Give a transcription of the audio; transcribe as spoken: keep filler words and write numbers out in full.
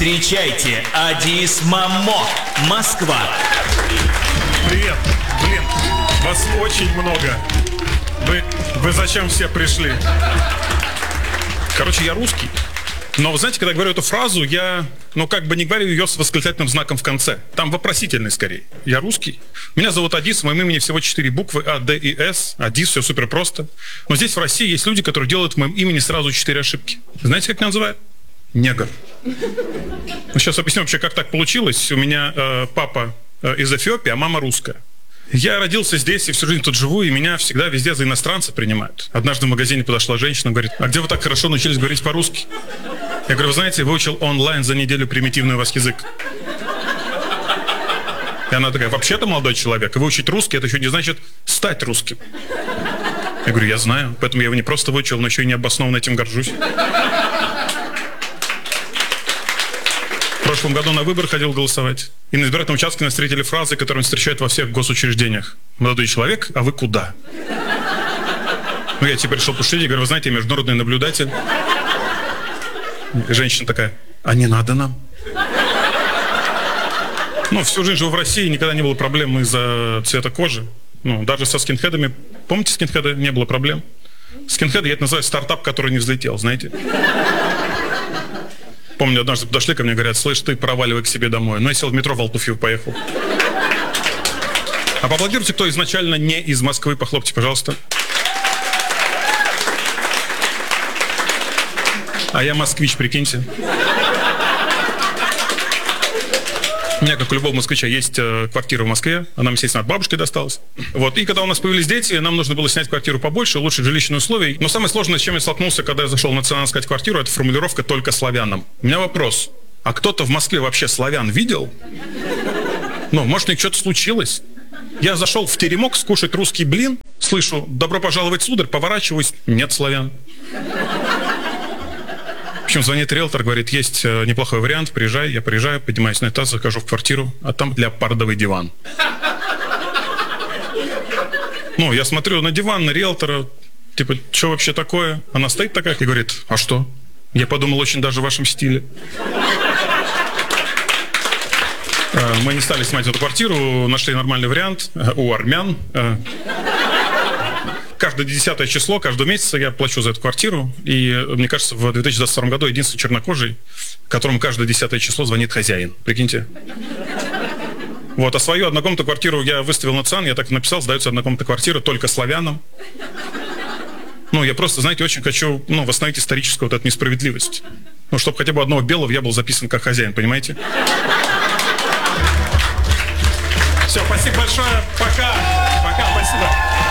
Встречайте, Адис Мамо, Москва. Привет. Блин, вас очень много. Вы, вы зачем все пришли? Короче, я русский. Но вы знаете, когда я говорю эту фразу, я, ну, как бы не говорю ее с восклицательным знаком в конце. Там вопросительный скорее. Я русский. Меня зовут Адис, в моем имени всего четыре буквы: А, Д и С. Адис, все супер просто. Но здесь в России есть люди, которые делают в моем имени сразу четыре ошибки. Знаете, как меня называют? Негр. Ну, сейчас объясню вообще, как так получилось. У меня э, папа э, из Эфиопии, а мама русская. Я родился здесь и всю жизнь тут живу, и меня всегда везде за иностранца принимают. Однажды в магазине подошла женщина, говорит: а где вы так хорошо научились говорить по-русски? Я говорю: вы знаете, выучил онлайн за неделю примитивный у вас язык. И она такая: вообще-то, молодой человек, выучить русский — это еще не значит стать русским. Я говорю: я знаю, поэтому я его не просто выучил, но еще и необоснованно этим горжусь. В прошлом году на выборы ходил голосовать. И на избирательном участке нас встретили фразы, которые встречают во всех госучреждениях. Молодой человек, а вы куда? Ну, я типа решил пошутить, говорю: вы знаете, я международный наблюдатель. И женщина такая: а не надо нам? Ну, всю жизнь живу в России, никогда не было проблем из-за цвета кожи. Ну, даже со скинхедами. Помните скинхеды? Не было проблем. Скинхеды, я это называю стартап, который не взлетел, знаете? Помню, однажды подошли ко мне, говорят: слышь, ты проваливай к себе домой. Ну, я сел в метро в Алтуфьево, поехал. А поаплодируйте, кто изначально не из Москвы, похлопайте, пожалуйста. А я москвич, прикиньте. У меня, как у любого москвича, есть э, квартира в Москве. Она, естественно, от бабушки досталась. Вот. И когда у нас появились дети, нам нужно было снять квартиру побольше, улучшить жилищные условия. Но самое сложное, с чем я столкнулся, когда я зашел в национальную искать квартиру, это формулировка «только славянам». У меня вопрос: а кто-то в Москве вообще славян видел? Ну, может, у них что-то случилось? Я зашел в теремок скушать русский блин, слышу: добро пожаловать, сударь, поворачиваюсь, нет славян. В общем, звонит риэлтор, говорит: есть э, неплохой вариант, приезжай. Я приезжаю, поднимаюсь на этаж, захожу в квартиру, а там леопардовый диван. Ну, я смотрю на диван, на риэлтора, типа, что вообще такое? Она стоит такая и говорит: а что? Я подумал, очень даже в вашем стиле. Э, мы не стали снимать эту квартиру, нашли нормальный вариант э, у армян. Э, Каждое десятое число, каждого месяца я плачу за эту квартиру. И, мне кажется, в две тысячи двадцать втором году единственный чернокожий, которому каждое десятое число звонит хозяин. Прикиньте. Вот, а свою однокомнатную квартиру я выставил на ЦИАН, я так и написал: сдается однокомнатная квартира только славянам. Ну, я просто, знаете, очень хочу, ну, восстановить историческую вот эту несправедливость. Ну, чтобы хотя бы одного белого я был записан как хозяин, понимаете? Все, спасибо большое. Пока. Пока, спасибо.